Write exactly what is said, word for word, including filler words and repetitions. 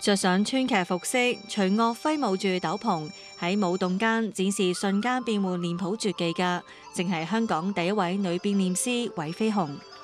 着上川劇服飾，隨樂揮舞住斗篷，喺舞動間展示瞬間變換臉譜絕技嘅，正係香港第一位女變臉師韋飛鴻。